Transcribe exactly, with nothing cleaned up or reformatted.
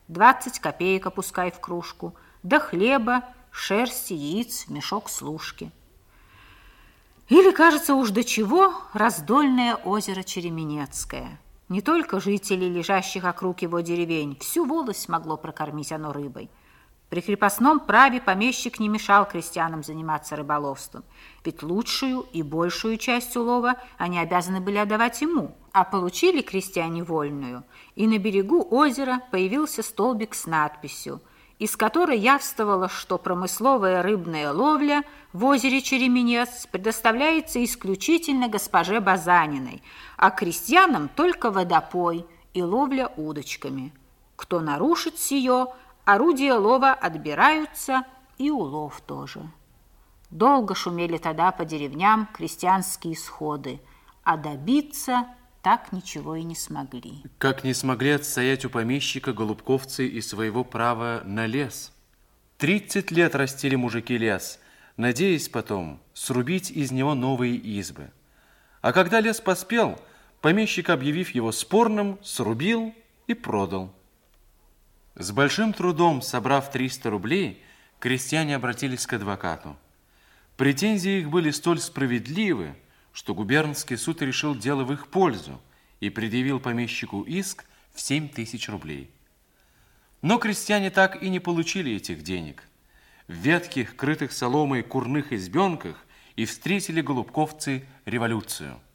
двадцать копеек опускай в кружку, да хлеба, шерсти, яиц, мешок слушки. Или, кажется, уж до чего раздольное озеро Череменецкое. Не только жителей, лежащих округ его деревень, всю волость могло прокормить оно рыбой. При крепостном праве помещик не мешал крестьянам заниматься рыболовством, ведь лучшую и большую часть улова они обязаны были отдавать ему, а получили крестьяне вольную, и на берегу озера появился столбик с надписью, из которой явствовало, что промысловая рыбная ловля в озере Череменец предоставляется исключительно госпоже Базаниной, а крестьянам только водопой и ловля удочками. Кто нарушит сие, орудия лова отбираются, и улов тоже. Долго шумели тогда по деревням крестьянские сходы, а добиться так ничего и не смогли. Как не смогли отстоять у помещика голубковцы и своего права на лес. Тридцать лет растили мужики лес, надеясь потом срубить из него новые избы. А когда лес поспел, помещик, объявив его спорным, срубил и продал. С большим трудом, собрав триста рублей, крестьяне обратились к адвокату. Претензии их были столь справедливы, что губернский суд решил дело в их пользу и предъявил помещику иск в семь тысяч рублей. Но крестьяне так и не получили этих денег. В ветхих, крытых соломой курных избенках и встретили голубковцы революцию.